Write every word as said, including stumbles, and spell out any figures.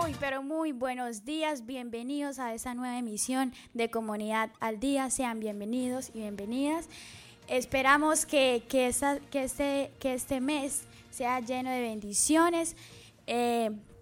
Muy, pero muy buenos días, bienvenidos a esta nueva emisión de Comunidad al Día, sean bienvenidos y bienvenidas. Esperamos que, que, esta, que, este, que este mes sea lleno de bendiciones. Eh,